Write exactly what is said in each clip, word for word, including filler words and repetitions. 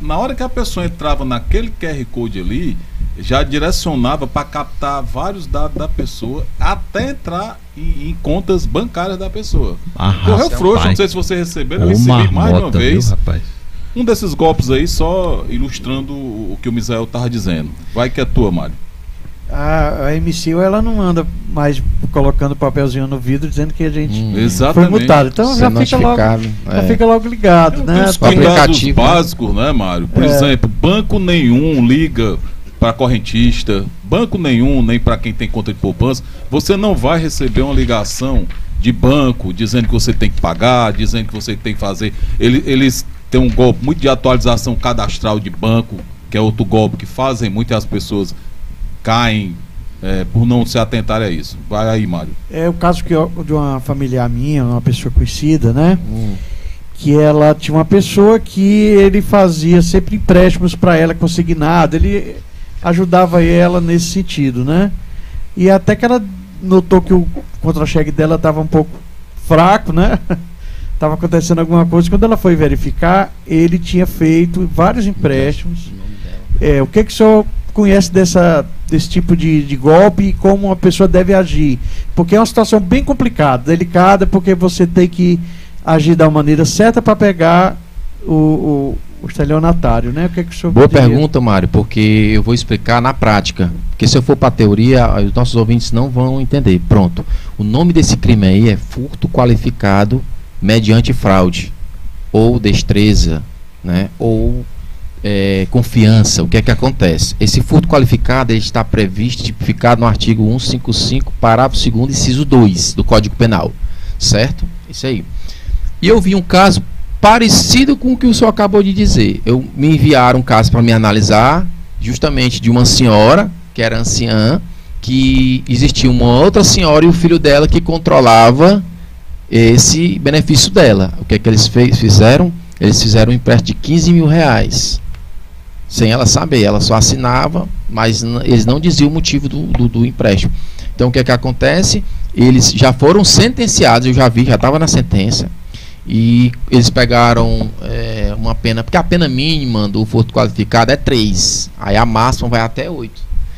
na hora que a pessoa entrava naquele Q R Code ali, já direcionava para captar vários dados da pessoa até entrar em, em contas bancárias da pessoa. Correu frouxo, não sei se você recebeu, eu recebi mais de uma vez. Viu, rapaz? Um desses golpes aí, só ilustrando o que o Misael estava dizendo. Vai que é tua, Mário. A, a M C I, ela não anda mais colocando papelzinho no vidro dizendo que a gente hum, foi multado. Então já fica, logo, é. já fica logo ligado, né? Os cuidados básicos, né, Mário? Por é. exemplo, banco nenhum liga para correntista, banco nenhum, nem para quem tem conta de poupança. Você não vai receber uma ligação de banco dizendo que você tem que pagar, dizendo que você tem que fazer. Eles, eles têm um golpe muito de atualização cadastral de banco, que é outro golpe que fazem muitas pessoas caem é, por não se atentar a isso. Vai aí, Mário. É o caso que eu, de uma familiar minha, uma pessoa conhecida, né? Hum. Que ela tinha uma pessoa que ele fazia sempre empréstimos para ela consignado, ele ajudava ela nesse sentido, né? E até que ela notou que o contra-cheque dela estava um pouco fraco, né? Estava acontecendo alguma coisa. Quando ela foi verificar, ele tinha feito vários empréstimos. É, o que que o senhor conhece dessa, desse tipo de, de golpe e como uma pessoa deve agir? Porque é uma situação bem complicada, delicada, porque você tem que agir da maneira certa para pegar o, o, o estelionatário, né? O que que o senhor Boa diria? Pergunta, Mário, porque eu vou explicar na prática. Porque se eu for para a teoria, os nossos ouvintes não vão entender. Pronto. O nome desse crime aí é furto qualificado mediante fraude, ou destreza, né? Ou É, confiança. O que é que acontece? Esse furto qualificado ele está previsto, tipificado no artigo cento e cinquenta e cinco, parágrafo segundo, inciso dois do Código Penal, certo? Isso aí. E eu vi um caso parecido com o que o senhor acabou de dizer. Eu me enviaram um caso para me analisar, justamente de uma senhora que era anciã, que existia uma outra senhora e o filho dela que controlava esse benefício dela. O que é que eles fez, fizeram? Eles fizeram um empréstimo de quinze mil reais. Sem ela saber, ela só assinava, mas eles não diziam o motivo do, do, do empréstimo. Então o que é que acontece? Eles já foram sentenciados, eu já vi, já estava na sentença, e eles pegaram é, uma pena, porque a pena mínima do furto qualificado é três, aí a máxima vai até oito.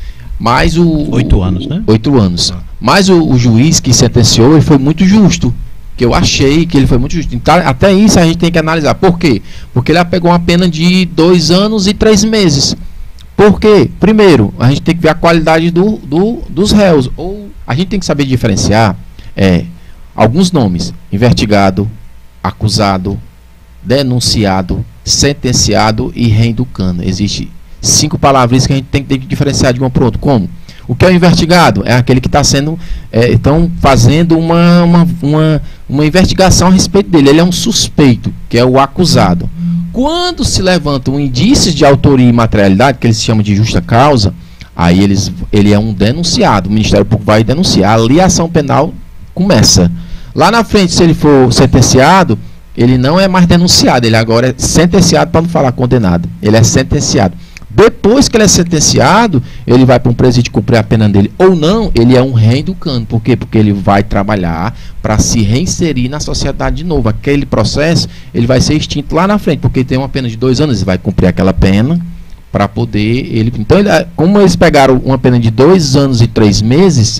Mas o... Oito anos, né? Oito anos. Mas o, o juiz que sentenciou, ele foi muito justo, que eu achei que ele foi muito justo. Então, até isso a gente tem que analisar. Por quê? Porque ele pegou uma pena de dois anos e três meses. Por quê? Primeiro, a gente tem que ver a qualidade do, do, dos réus. Ou a gente tem que saber diferenciar é, alguns nomes: investigado, acusado, denunciado, sentenciado e reeducando. Existe cinco palavras que a gente tem que, tem que diferenciar de uma para outra. Como? O que é o investigado? É aquele que está sendo, é, estão fazendo uma, uma, uma, uma investigação a respeito dele. Ele é um suspeito, que é o acusado. Quando se levantam indícios de autoria e materialidade, que eles chamam de justa causa, aí eles, ele é um denunciado. O Ministério Público vai denunciar. Ali a ação penal começa. Lá na frente, se ele for sentenciado, ele não é mais denunciado. Ele agora é sentenciado, para não falar condenado. Ele é sentenciado. Depois que ele é sentenciado, ele vai para um presídio cumprir a pena dele ou não, ele é um reeducando. Por quê? Porque ele vai trabalhar para se reinserir na sociedade de novo. Aquele processo, ele vai ser extinto lá na frente, porque tem uma pena de dois anos, ele vai cumprir aquela pena para poder... ele. Então, ele, como eles pegaram uma pena de dois anos e três meses,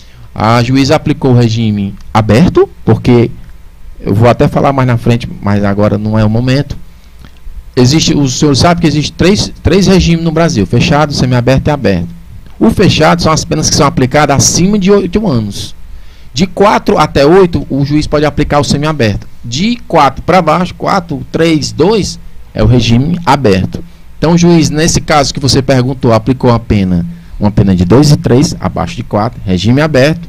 a juíza aplicou o regime aberto, porque eu vou até falar mais na frente, mas agora não é o momento. Existe, o senhor sabe que existe três, três regimes no Brasil: fechado, semiaberto e aberto. O fechado são as penas que são aplicadas acima de oito anos. De quatro até oito, o juiz pode aplicar o semiaberto. De quatro para baixo, quatro, três, dois, é o regime aberto. Então o juiz, nesse caso que você perguntou, aplicou a pena, uma pena de dois e três, abaixo de quatro, regime aberto,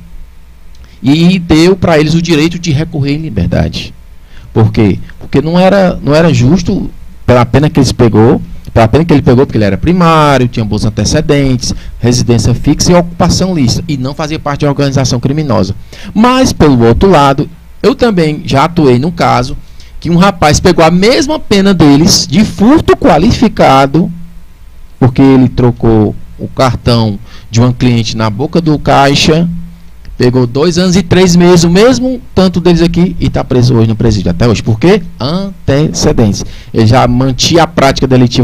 e deu para eles o direito de recorrer em liberdade. Por quê? Porque não era, não era justo, pela pena que eles pegou, pela pena que ele pegou, porque ele era primário, tinha bons antecedentes, residência fixa e ocupação lícita, e não fazia parte de uma organização criminosa. Mas, pelo outro lado, eu também já atuei num caso que um rapaz pegou a mesma pena deles, de furto qualificado, porque ele trocou o cartão de uma cliente na boca do caixa, pegou dois anos e três meses, o mesmo tanto deles aqui, e está preso hoje no presídio, até hoje. Por quê? Antecedentes. Ele já mantinha a prática delitiva